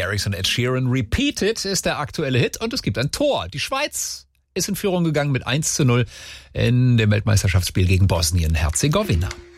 Garrix und Ed Sheeran. Repeated ist der aktuelle Hit und es gibt ein Tor. Die Schweiz ist in Führung gegangen mit 1:0 in dem Weltmeisterschaftsspiel gegen Bosnien-Herzegowina.